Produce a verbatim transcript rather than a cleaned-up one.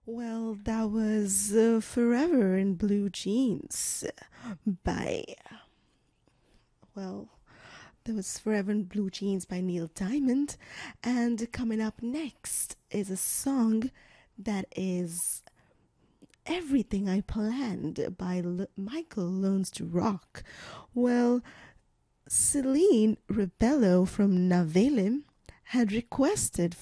Well, that was uh, Forever in Blue Jeans by, well, that was Forever in Blue Jeans by Neil Diamond. And coming up next is a song that is Everything I Planned by L- Michael Learns to Rock. Well, Celine Rebello from Navelim had requested